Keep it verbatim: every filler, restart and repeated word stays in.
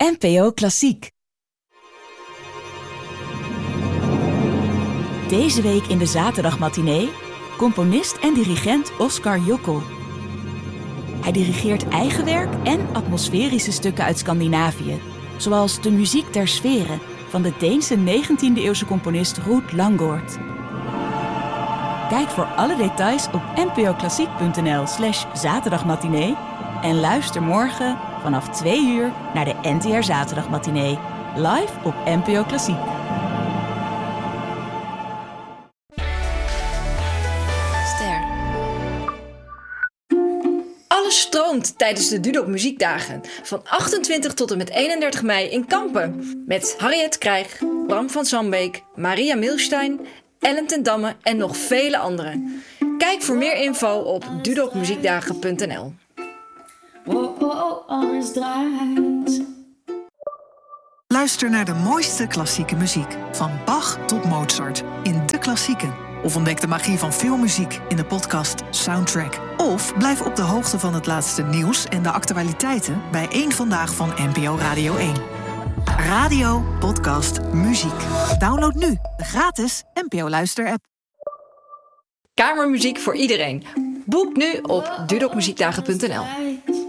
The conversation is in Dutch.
N P O Klassiek. Deze week in de zaterdagmatinee componist en dirigent Oskar Jokl. Hij dirigeert eigen werk en atmosferische stukken uit Scandinavië, zoals de muziek der sferen van de Deense negentiende-eeuwse componist Ruud Langgaard. Kijk voor alle details op npoklassiek.nl slash zaterdagmatinee en luister morgen vanaf twee uur naar de N T R Zaterdagmatinee, live op N P O Klassiek. Ster. Alles stroomt tijdens de Dudok Muziekdagen van achtentwintig tot en met eenendertig mei in Kampen. Met Harriet Krijg, Bram van Sambeek, Maria Milstein, Ellen ten Damme en nog vele anderen. Kijk voor meer info op dudokmuziekdagen punt n l. Oh, oh, oh, alles draait. Luister naar de mooiste klassieke muziek. Van Bach tot Mozart in De Klassieken. Of ontdek de magie van filmmuziek in de podcast Soundtrack. Of blijf op de hoogte van het laatste nieuws en de actualiteiten bij één Vandaag van N P O Radio één. Radio, podcast, muziek. Download nu de gratis N P O Luister-app. Kamermuziek voor iedereen. Boek nu op dudokmuziekdagen punt n l.